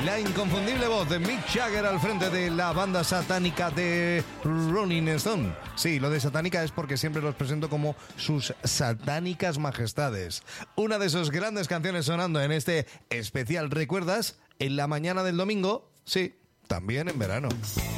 La inconfundible voz de Mick Jagger al frente de la banda satánica de Rolling Stone. Sí, lo de satánica es porque siempre los presento como sus satánicas majestades. Una de sus grandes canciones sonando en este especial, ¿recuerdas? En la mañana del domingo, sí, también en verano.